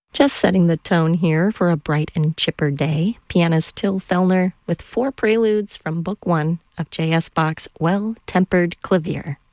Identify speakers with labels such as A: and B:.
A: Just setting the tone here for a bright and chipper day, pianist Till Fellner with 4 preludes from Book 1 of J.S. Bach's Well-Tempered Clavier.